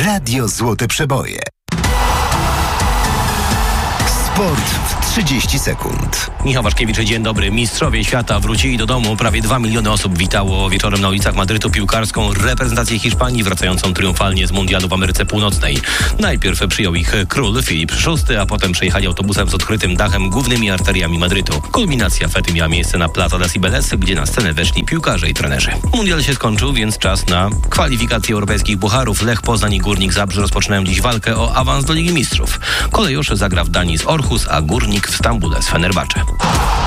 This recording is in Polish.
Radio Złote Przeboje. Sport w 30 sekund. Michał Waszkiewicz, dzień dobry. Mistrzowie świata wrócili do domu. Prawie 2 miliony osób witało wieczorem na ulicach Madrytu piłkarską reprezentację Hiszpanii wracającą triumfalnie z mundialu w Ameryce Północnej. Najpierw przyjął ich król Filip VI, a potem przejechali autobusem z odkrytym dachem głównymi arteriami Madrytu. Kulminacja fety miała miejsce na Plaza de Cibeles, gdzie na scenę weszli piłkarze i trenerzy. Mundial się skończył, więc czas na kwalifikacje europejskich bucharów. Lech Poznań i Górnik Zabrze rozpoczynają dziś walkę o awans do Ligi Mistrzów. Kolejusz zagra w Danii z Orhus, a Górnik w Stambule z Fenerbahce.